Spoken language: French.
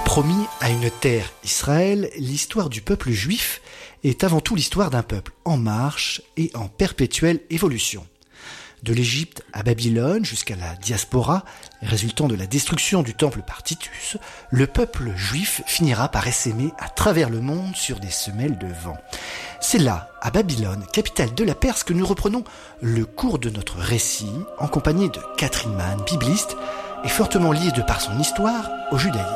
Promis à une terre, Israël, l'histoire du peuple juif est avant tout l'histoire d'un peuple en marche et en perpétuelle évolution. De l'Égypte à Babylone jusqu'à la diaspora, résultant de la destruction du temple par Titus, le peuple juif finira par essaimer à travers le monde sur des semelles de vent. C'est là, à Babylone, capitale de la Perse, que nous reprenons le cours de notre récit en compagnie de Catherine Mann, bibliste, et fortement liée de par son histoire au judaïsme.